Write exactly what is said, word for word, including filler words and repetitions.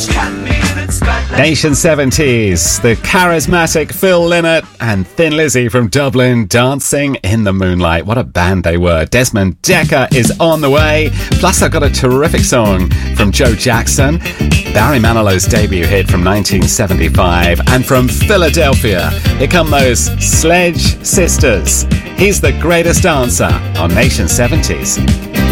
Nation seventies, the charismatic Phil Lynott and Thin Lizzy from Dublin dancing in the moonlight. What a band they were. Desmond Dekker is on the way. Plus I've got a terrific song from Joe Jackson, Barry Manilow's debut hit from nineteen seventy-five, and from Philadelphia, here come those Sledge Sisters. He's the greatest dancer on Nation seventies.